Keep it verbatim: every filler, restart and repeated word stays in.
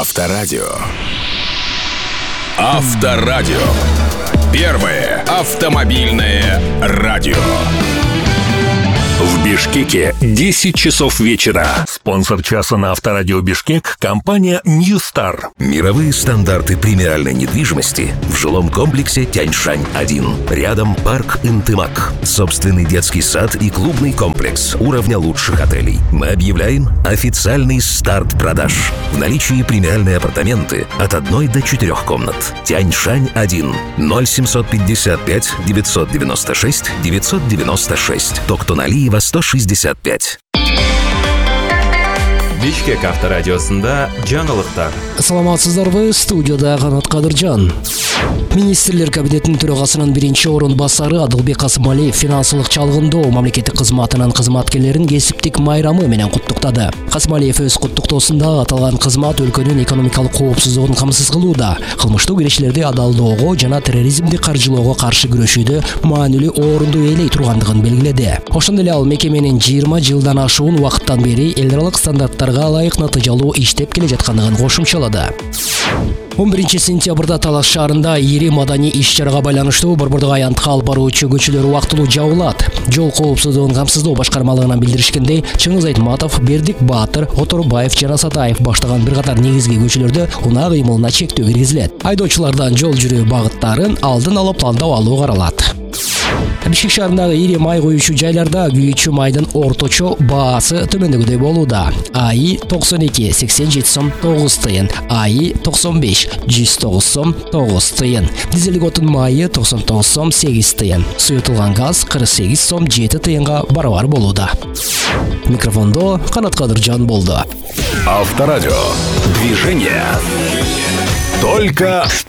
Авторадио. Авторадио. Первое автомобильное радио. В Бишкеке десять часов вечера. Спонсор часа на Авторадио Бишкек – компания New Star. Мировые стандарты премиальной недвижимости в жилом комплексе Тяньшань один. Рядом парк Интымак. Собственный детский сад и клубный комплекс уровня лучших отелей. Мы объявляем официальный старт продаж. В наличии премиальные апартаменты от одной до четырех комнат. Тяньшань один. ноль семьсот пятьдесят пять девятьсот девяносто шесть девятьсот девяносто шесть. Токтоналиева сто шестьдесят пять. Бишкек авторадиосында жаңылыктар. Саламатсыздарбы, студияда Канат Кадыржан. Министрлер кабинетинин төрагасынын биринчи орун басары Адылбек Касымалиев финансылык чалгындоо мамлекеттик кызматынын кызматкерлерин кесиптик майрамы менен куттуктады. Касымалиев өз куттуктоосунда аталган кызмат өлкөнүн экономикалык коопсуздугун камсыз кылууда, кылмыштуу кирешилерди адалдоого жана терроризмди каржылоого каршы күрөшүүдө маанилүү орунду ээлей тургандыгын белгиледи. Ошондой эле ал мекеменин жыйырма жылдан ашуун убакыттан бери эл аралык стандарттарга ылайык натыйжалуу иштеп келе жаткандыгын кошумчалады. он биринчи сентябрда Талас шаарында ири маданий иш-чарага байланыштуу Борбордук аянтка алып баруучу көчөлөр убактылуу жабылат. Жол коопсуздугун камсыздоо башкармалыгынан билдиришкендей, Чыңгыз Айтматов, Бердик Баатыр, Оторбаев жана Сатаев баштаган бир катар негизги көчөлөрдө унаа кыймылына чектөө киргизилет. Айдоочулардан жол жүрүү багыттарын алдын алып пландап алуу каралат. Бишкек шаарындагы ири май коюучу жайларда күйүүчү майдын орточо баасы төмөндөгүдөй болууда. АИ токсон эки сексен жети сом тогуз тыйын, АИ токсон беш жүз тогуз сом тогуз тыйын, дизелдик отун майы токсон тогуз сом сегиз тыйын, суютулган газ кырк сегиз сом жети тыйынга барабар болууда. Микрофондо Канат Кадыржан болду. Авторадио. Движение только